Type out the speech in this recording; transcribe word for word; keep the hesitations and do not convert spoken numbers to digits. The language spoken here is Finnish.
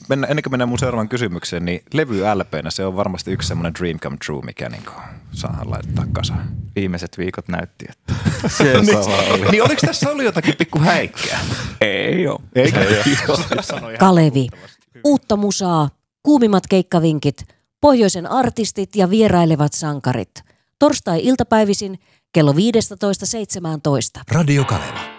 mennä, ennen kuin mennään mun seuraavaan kysymykseen, niin levy L P:nä se on varmasti yksi semmoinen dream come true, mikä niin saadaan laittaa kasaan. Viimeiset viikot näytti, että se niin, oli. Niin oliko tässä ollut jotakin pikku häikkää? Ei oo. Eikä Kalevi. Uutta musaa, kuumimmat keikkavinkit, pohjoisen artistit ja vierailevat sankarit. Torstai-iltapäivisin kello viisitoista seitsemäntoista. Radio Kaleva.